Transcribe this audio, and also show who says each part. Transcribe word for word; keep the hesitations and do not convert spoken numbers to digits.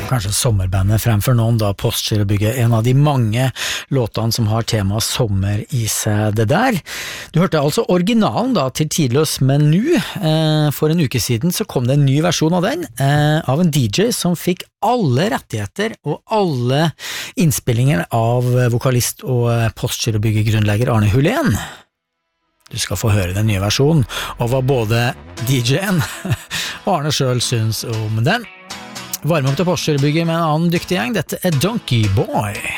Speaker 1: kanskje sommerbandet fremfor noen da Postgirobygget, en av de mange låtene som har tema sommer i seg det der. Du hørte altså originalen da til Tidløs, men nå, eh, for en uke siden så kom det en ny versjon av den, eh, av en D J som fikk alle rettigheter og alle innspillinger av vokalist og Postgirobygget-grunnlegger Arne Hulén. Du skal få høre den nye versjonen, og hva både D J-en og Arne selv syns om den. Varme opp til Postgirobygget med en annen dyktig gjeng, dette er Donkey Boy.